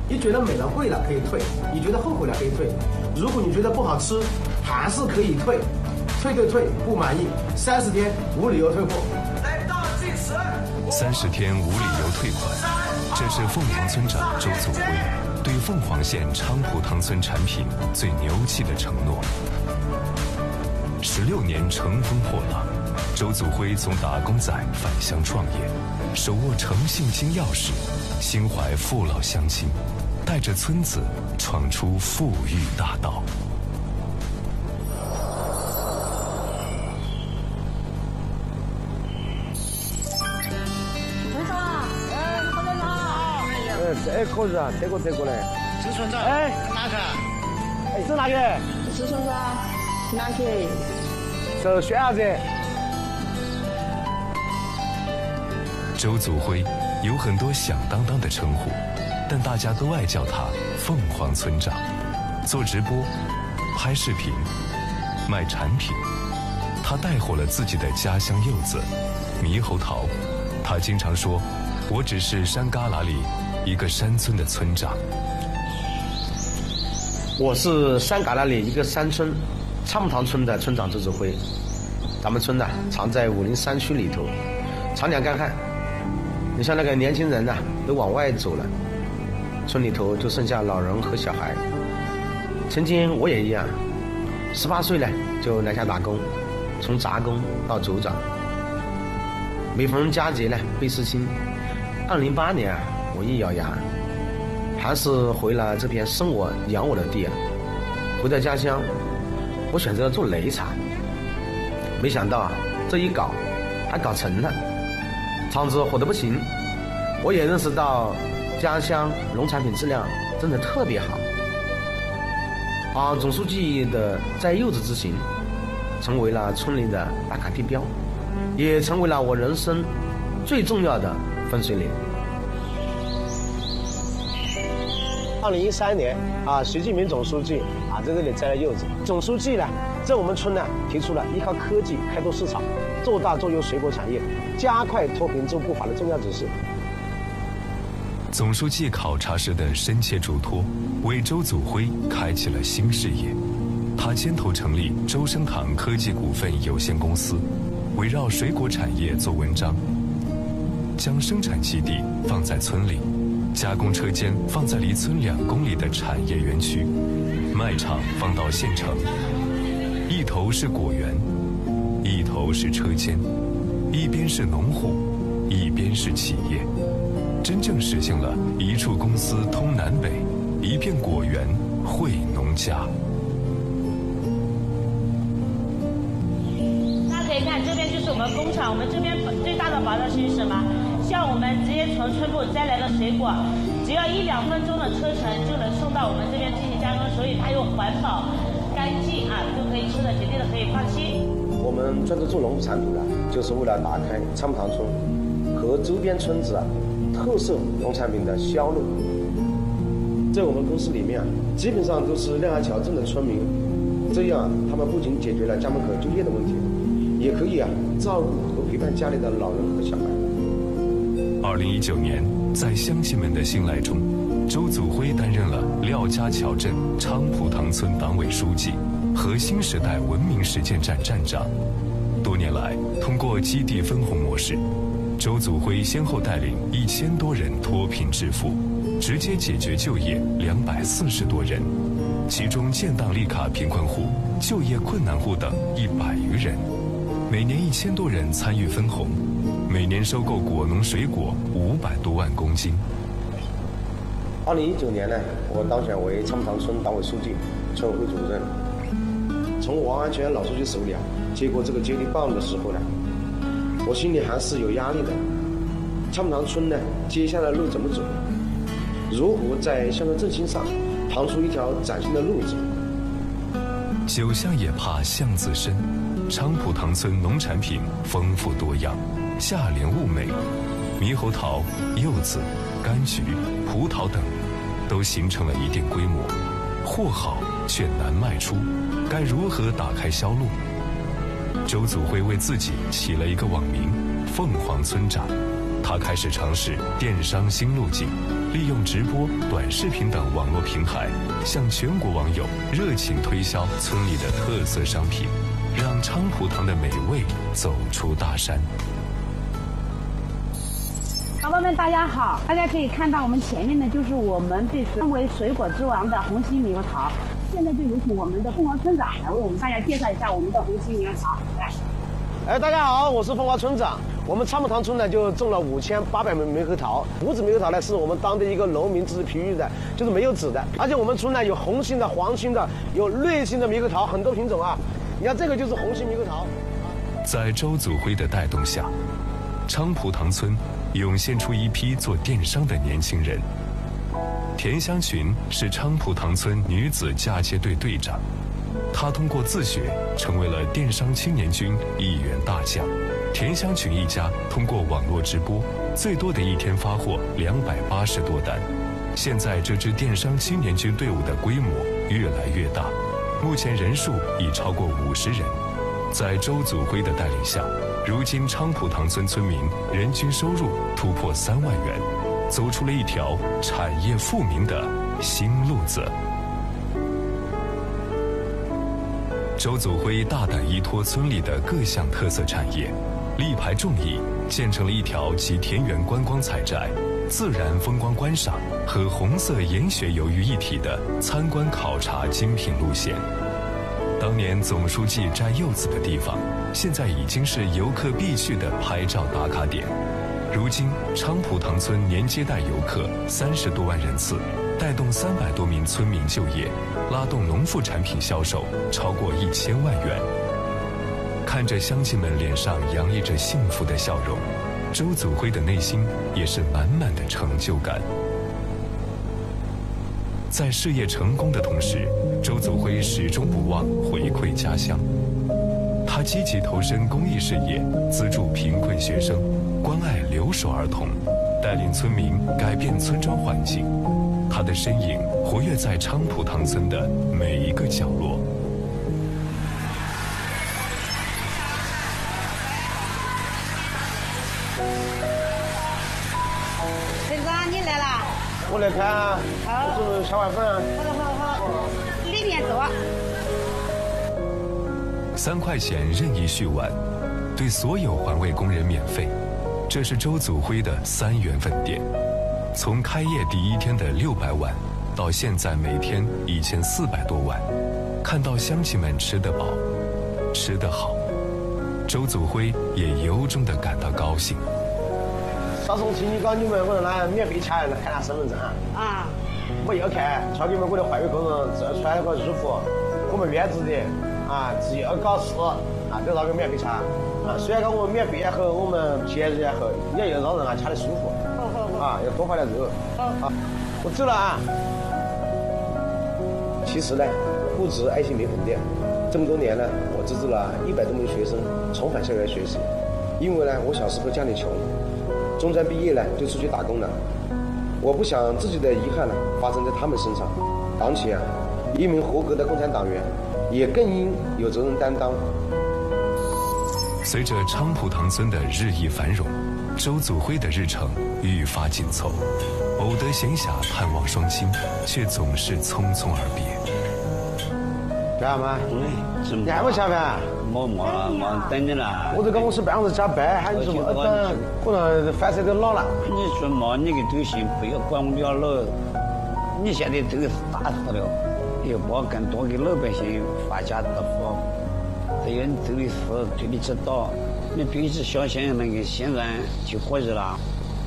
你觉得美了贵了可以退，你觉得后悔了可以退。如果你觉得不好吃，还是可以退，退，不满意30天无理由退货。来到计时 ，30天无理由退款，这是凤凰村长周祖辉对凤凰县菖蒲塘村产品最牛气的承诺。16年乘风破浪，周祖辉从打工仔返乡创业，手握诚信金钥匙，心怀父老乡亲，带着村子闯出富裕大道。 村长，哎，村长好！ 这可是啊，这个嘞。 是村长， 哎， 哪个？ 哎，是哪个？ 是村长，哪个？ 是轩伢子。 周祖辉有很多响当当的称呼，但大家都爱叫他凤凰村长。做直播、拍视频、卖产品，他带火了自己的家乡柚子猕猴桃。他经常说：“我只是山旮旯里一个山村的村长。” 我是山旮旯里一个山村菖蒲塘村的村长周祖辉。咱们村呢，藏在武陵山区里头，常年干旱。你像那个年轻人呢，都往外走了，村里头就剩下老人和小孩。曾经我也一样，18岁呢就来下打工，从杂工到组长。每逢佳节呢倍思亲。2008年我一咬牙，还是回了这片生我养我的地啊。回到家乡，我选择了做擂茶。没想到这一搞还搞成了，厂子火得不行。我也认识到家乡农产品质量真的特别好。总书记的摘柚子之行成为了村里的打卡地标，也成为了我人生最重要的分水岭。2013年习近平总书记在这里摘了柚子。总书记呢，在我们村呢提出了依靠科技开拓市场，做大做优水果产业，加快脱贫助步伐的重要指示。 总书记考察时的深切嘱托，为周祖辉开启了新事业。他牵头成立周生堂科技股份有限公司，围绕水果产业做文章，将生产基地放在村里，加工车间放在离村2公里的产业园区，卖场放到县城。一头是果园，一头是车间，一边是农户，一边是企业，真正实现了一处公司通南北，一片果园惠农家。 大家可以看，这边就是我们工厂。我们这边最大的保障是什么？像我们直接从村部摘来的水果，只要1-2分钟的车程就能送到我们这边进行加工，所以它又环保、干净就可以吃的，绝对的可以放心。 我们专职做农副产品就是为了打开菖蒲塘村和周边村子特色农产品的销路。在我们公司里面基本上都是亮安桥镇的村民，这样他们不仅解决了家门口就业的问题，也可以照顾和陪伴家里的老人和小孩。 2019年，在乡亲们的信赖中，周祖辉担任了廖家桥镇菖蒲塘村党委书记和新时代文明实践站站长。多年来，通过基地分红模式，周祖辉先后带领1000多人脱贫致富，直接解决就业240多人，其中建档立卡贫困户、就业困难户等100余人，每年1000多人参与分红，每年收购果农水果500多万公斤。 2019年呢，我当选为菖蒲塘村党委书记、村委会主任。从王安全老书记手里接过这个接力棒的时候呢，我心里还是有压力的。菖蒲塘村呢，接下来路怎么走？如何在乡村振兴上趟出一条崭新的路子？ 酒香也怕巷子深，菖蒲塘村农产品丰富多样，价廉物美，猕猴桃、柚子、柑橘、葡萄等都形成了一定规模，货好却难卖出，该如何打开销路？周祖辉为自己起了一个网名“凤凰村长”， 他开始尝试电商新路径，利用直播、短视频等网络平台，向全国网友热情推销村里的特色商品，让菖蒲糖的美味走出大山。 宝宝们，大家好！大家可以看到我们前面的就是我们被称为水果之王的红心猕猴桃。现在就有请我们的凤凰村长来为我们大家介绍一下我们的红心猕猴桃。来， 大家好，我是凤凰村长。我们菖蒲塘村呢就种了5800枚猕猴桃。无籽猕猴桃呢是我们当地一个农民自己培育的，就是没有籽的。而且我们村呢有红心的、黄心的，有绿心的猕猴桃，很多品种啊。你看这个就是红心猕猴桃。 在周祖辉的带动下，菖蒲塘村涌现出一批做电商的年轻人。田香群是菖蒲塘村女子嫁接队队长，她通过自学成为了电商青年军一员大将。田香群一家通过网络直播，最多的一天发货280多单。现在这支电商青年军队伍的规模越来越大，目前人数已超过50人。在周祖辉的带领下，如今菖蒲塘村村民人均收入突破3万元，走出了一条产业富民的新路子。周祖辉大胆依托村里的各项特色产业，力排众议，建成了一条集田园观光采摘、自然风光观赏和红色研学游于一体的参观考察精品路线。当年总书记摘柚子的地方，现在已经是游客必去的拍照打卡点。如今菖蒲塘村年接待游客30多万人次，带动300多名村民就业，拉动农副产品销售超过1000万元。看着乡亲们脸上洋溢着幸福的笑容，周祖辉的内心也是满满的成就感。在事业成功的同时，周祖辉始终不忘回馈家乡。他积极投身公益事业，资助贫困学生，关爱留守儿童，带领村民改变村庄环境。他的身影活跃在菖蒲塘村的每一个角落。 村长，你来啦？ 我来看啊，我准备小碗粉啊。 好，里面走。 3块钱任意续碗，对所有环卫工人免费。这是周祖辉的3元粉店，从开业第1天的600碗，到现在每天1400多碗。看到乡亲们吃得饱，吃得好，周祖辉也由衷地感到高兴。 到时候听你讲你们，我让他免费查看他身份证啊。我要看，交给我的环卫工人这穿个衣服，我们院子的啊，只要搞事啊，都那个免费查啊。虽然讲我们免费也好，我们便宜也好，也要让人掐得舒服。啊，要多发点肉。啊，我走了啊。其实呢，不止爱心米粉店，这么多年呢，我资助了100多名学生重返校园学习。因为呢，我小时候家里穷，中专毕业呢就出去打工了。我不想自己的遗憾呢发生在他们身上。当前啊，一名合格的共产党员也更应有责任担当。 随着菖蒲塘村的日益繁荣，周祖辉的日程愈发紧凑，偶得闲暇探望双亲，却总是匆匆而别。 干嘛？你还不下班？ 忙等你了。 我在公司办公室加班，还有什么等？可能饭菜都老了。 你说嘛，你个都行，不要管我了老。你现在这个是大事了，要把更多给老百姓发家致富。只要你做的事对你知道，你必须相信那个现在就可以了。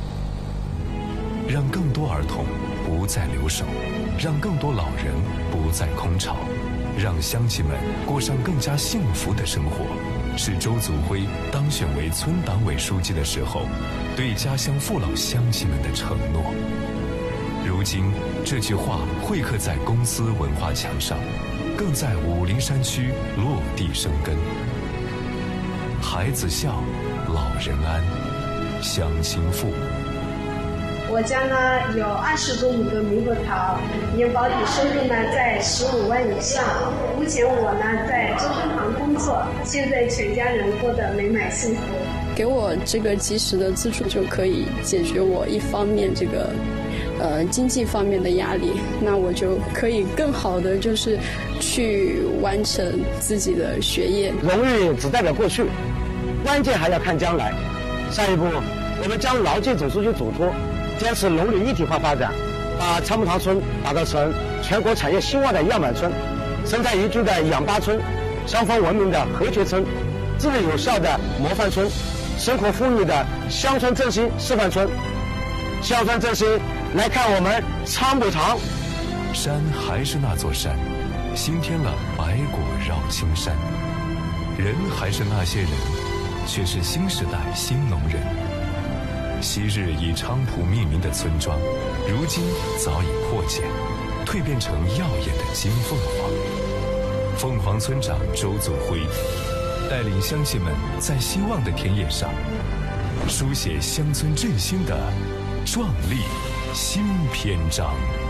让更多儿童不再留守，让更多老人不再空巢，让乡亲们过上更加幸福的生活，是周祖辉当选为村党委书记的时候对家乡父老乡亲们的承诺。如今这句话绘刻在公司文化墙上，更在武陵山区落地生根。孩子孝，老人安，乡亲富。 我家呢有20多亩的猕猴桃，年保底收入呢在15万以上。目前我呢在周生堂工作，现在全家人过得美满幸福。 给我这个及时的资助，就可以解决我一方面这个经济方面的压力，那我就可以更好的就是去完成自己的学业。 荣誉只代表过去，关键还要看将来。下一步，我们将牢记总书记嘱托，坚持农林一体化发展，把长木塘村打造成全国产业兴旺的样板村，生态宜居的氧吧村，乡风文明的和谐村，治理有效的模范村，生活富裕的乡村振兴示范村。乡村振兴，来看我们长木塘。 山还是那座山，新添了白果绕青山。人还是那些人，却是新时代新农人。昔日以菖蒲命名的村庄，如今早已破茧，蜕变成耀眼的金凤凰。凤凰村长周祖辉带领乡亲们在希望的田野上，书写乡村振兴的壮丽新篇章。